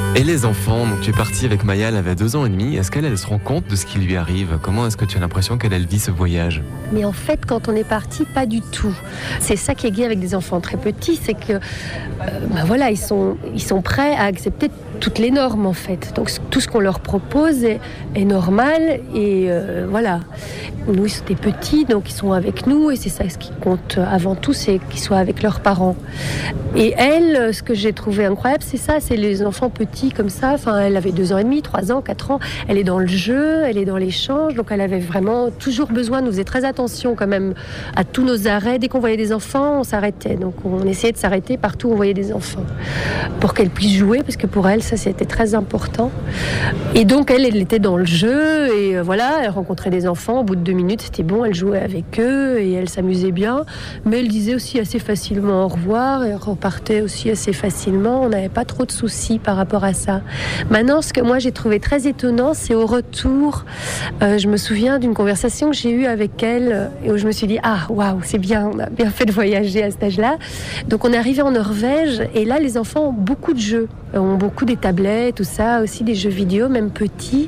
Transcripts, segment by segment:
Et les enfants, donc tu es partie avec Maya, elle avait 2 ans et demi. Est-ce qu'elle se rend compte de ce qui lui arrive? Comment est-ce que tu as l'impression qu'elle vit ce voyage? Mais en fait, quand on est parti, pas du tout. C'est ça qui est gai avec des enfants très petits, c'est que voilà, ils sont prêts à accepter toutes les normes en fait. Donc tout ce qu'on leur propose est normal et voilà. Nous, ils étaient petits, donc ils sont avec nous et c'est ça ce qui compte avant tout, c'est qu'ils soient avec leurs parents. Et elle, ce que j'ai trouvé incroyable, c'est ça, c'est les enfants petits comme ça. Enfin, elle avait 2 ans et demi, 3 ans, 4 ans. Elle est dans le jeu, elle est dans l'échange, donc elle avait vraiment toujours besoin. Nous faisait très attention quand même à tous nos arrêts. Dès qu'on voyait des enfants, on s'arrêtait. Donc on essayait de s'arrêter partout où on voyait des enfants pour qu'elle puisse jouer, parce que pour elle, ça c'était très important. Et donc elle était dans le jeu et voilà, elle rencontrait des enfants. Au bout de 2 minutes, c'était bon, elle jouait avec eux et elle s'amusait bien. Mais elle disait aussi assez facilement au revoir et elle repartait aussi assez facilement. On n'avait pas trop de soucis par rapport à ça. Maintenant, ce que moi j'ai trouvé très étonnant, c'est au retour. Je me souviens d'une conversation que j'ai eue avec elle et où je me suis dit ah waouh, c'est bien, on a bien fait de voyager à cet âge-là. Donc on est arrivé en Norvège et là les enfants ont beaucoup de jeux, ont beaucoup des tablettes, tout ça, aussi des jeux vidéo, même petits.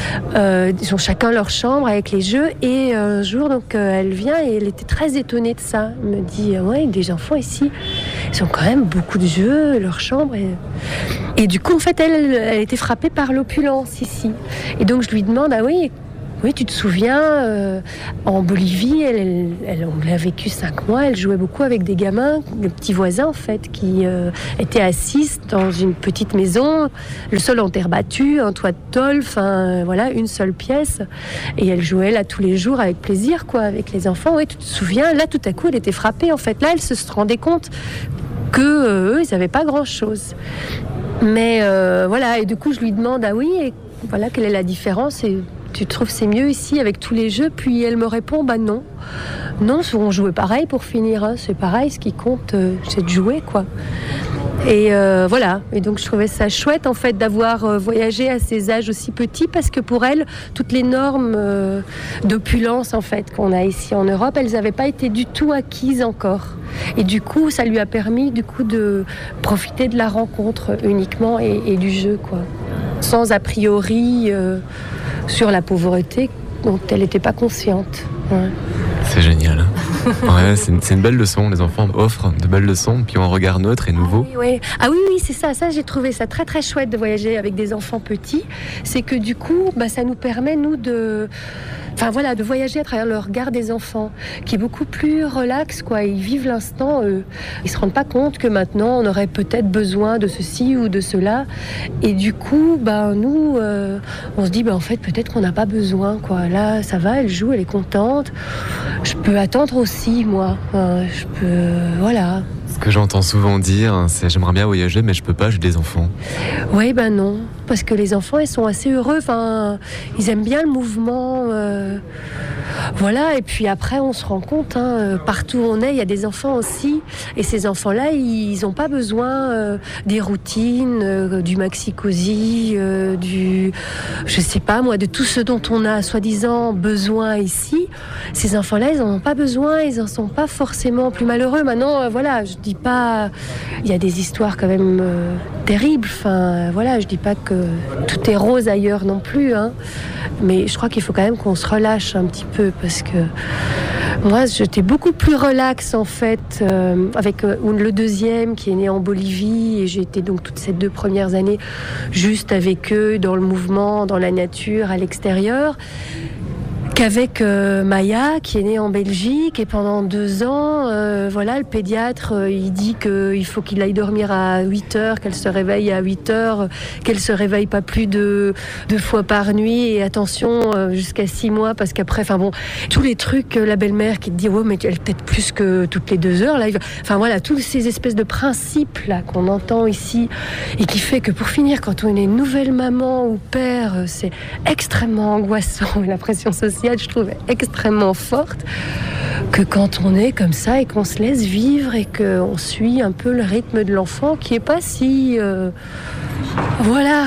Ils ont chacun leur chambre avec les jeux et un jour donc elle vient et elle était très étonnée de ça. Elle me dit ouais, des enfants ici, ils ont quand même beaucoup de jeux, leur chambre et du coup en fait elle était frappée par l'opulence ici. Et donc je lui demande ah oui, tu te souviens, en Bolivie, on a vécu 5 mois, elle jouait beaucoup avec des gamins, des petits voisins en fait, qui étaient assis dans une petite maison, le sol en terre battue, un toit de tôle, voilà, une seule pièce. Et elle jouait là tous les jours avec plaisir, quoi, avec les enfants. Oui, tu te souviens, là tout à coup, elle était frappée en fait. Là, elle se rendait compte qu'eux, ils n'avaient pas grand-chose. Mais voilà, et du coup, je lui demande, ah oui, et voilà, quelle est la différence et tu trouves c'est mieux ici avec tous les jeux? Puis elle me répond non, on jouait pareil pour finir, hein. C'est pareil, ce qui compte c'est de jouer quoi. Et voilà, et donc je trouvais ça chouette en fait d'avoir voyagé à ces âges aussi petits, parce que pour elle, toutes les normes d'opulence en fait qu'on a ici en Europe, elles n'avaient pas été du tout acquises encore. Et du coup, ça lui a permis du coup de profiter de la rencontre uniquement et du jeu quoi, sans a priori sur la pauvreté dont elle n'était pas consciente. Ouais. C'est génial. Ouais, c'est une belle leçon. Les enfants offrent de belles leçons, puis ont un regard neutre et nouveau. Ah oui, c'est ça. Ça, j'ai trouvé ça très très chouette de voyager avec des enfants petits. C'est que du coup, ça nous permet nous de voyager à travers le regard des enfants, qui est beaucoup plus relax, quoi. Ils vivent l'instant, ils se rendent pas compte que maintenant on aurait peut-être besoin de ceci ou de cela. Et du coup, nous, on se dit, en fait, peut-être qu'on n'a pas besoin, quoi. Là, ça va, elle joue, elle est contente. Je peux attendre aussi, moi. Voilà. Ce que j'entends souvent dire, c'est j'aimerais bien voyager, mais je peux pas, j'ai des enfants. Oui, non. Parce que les enfants, ils sont assez heureux. Ils aiment bien le mouvement. Voilà, et puis après, on se rend compte, partout où on est, il y a des enfants aussi. Et ces enfants-là, ils n'ont pas besoin des routines, du maxi-cosy, je sais pas moi, de tout ce dont on a soi-disant besoin ici. Ces enfants-là, ils n'en ont pas besoin, ils n'en sont pas forcément plus malheureux. Maintenant, je dis pas... Il y a des histoires quand même terribles. Je dis pas que tout est rose ailleurs non plus, mais je crois qu'il faut quand même qu'on se relâche un petit peu, parce que moi j'étais beaucoup plus relax en fait avec le deuxième qui est né en Bolivie, et j'ai été donc toutes ces 2 premières années juste avec eux dans le mouvement, dans la nature, à l'extérieur, qu'avec Maya qui est née en Belgique. Et pendant 2 ans, le pédiatre il dit qu'il faut qu'il aille dormir à 8h, qu'elle se réveille à 8h, qu'elle se réveille pas plus de 2 fois par nuit, et attention jusqu'à 6 mois, parce qu'après, tous les trucs, la belle-mère qui te dit mais elle peut-être plus que toutes les 2 heures là, tous ces espèces de principes là qu'on entend ici, et qui fait que pour finir, quand on est nouvelle maman ou père, c'est extrêmement angoissant, la pression sociale, je trouve, extrêmement forte, que quand on est comme ça et qu'on se laisse vivre et qu'on suit un peu le rythme de l'enfant, qui est pas si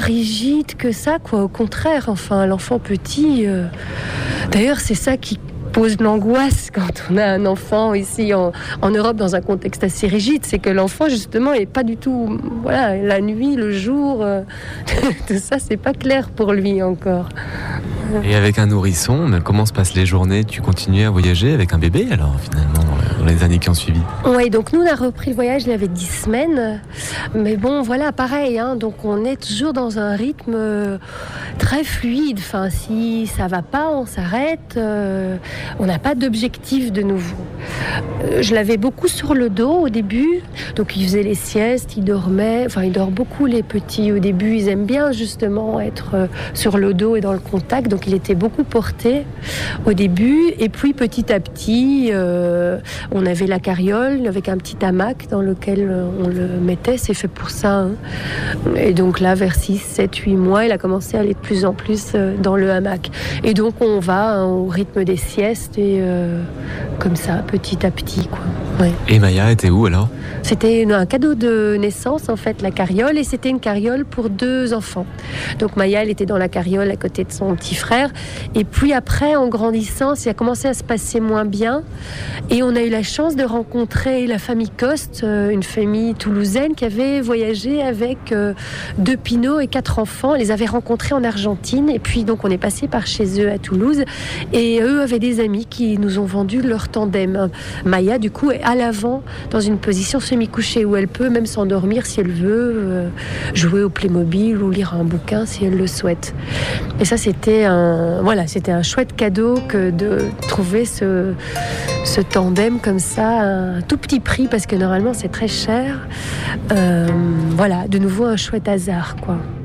rigide que ça, quoi. Au contraire, l'enfant petit, d'ailleurs c'est ça qui pose l'angoisse quand on a un enfant ici en Europe dans un contexte assez rigide, c'est que l'enfant justement est pas du tout, voilà, la nuit, le jour, tout ça c'est pas clair pour lui encore. Et avec un nourrisson, comment se passent les journées? Tu continues à voyager avec un bébé alors finalement dans les années qui ont suivi? Oui, donc nous on a repris le voyage, il y avait 10 semaines, mais bon voilà, pareil, hein, donc on est toujours dans un rythme très fluide, enfin si ça va pas, on s'arrête, on n'a pas d'objectif de nouveau. Je l'avais beaucoup sur le dos au début, donc il faisait les siestes, il dormait, enfin il dort beaucoup les petits au début, ils aiment bien justement être sur le dos et dans le contact, donc il était beaucoup porté au début, et puis petit à petit, on avait la carriole avec un petit hamac dans lequel on le mettait, c'est fait pour ça, hein. Et donc là vers 6, 7, 8 mois, il a commencé à aller de plus en plus dans le hamac, et donc on va au rythme des siestes et comme ça petit à petit quoi. Ouais. Et Maya était où alors? C'était un cadeau de naissance en fait, la carriole, et c'était une carriole pour 2 enfants. Donc Maya, elle était dans la carriole à côté de son petit frère, et puis après en grandissant, ça a commencé à se passer moins bien, et on a eu la chance de rencontrer la famille Coste, une famille toulousaine qui avait voyagé avec 2 pinots et 4 enfants. Elle les avait rencontrés en Argentine, et puis donc on est passé par chez eux à Toulouse, et eux avaient des amis qui nous ont vendu leur tandem. Maya du coup est à l'avant dans une position semi-couchée où elle peut même s'endormir si elle veut, jouer au Playmobil ou lire un bouquin si elle le souhaite. Et ça c'était un chouette cadeau que de trouver ce tandem comme ça, à un tout petit prix parce que normalement c'est très cher. Voilà, de nouveau un chouette hasard quoi.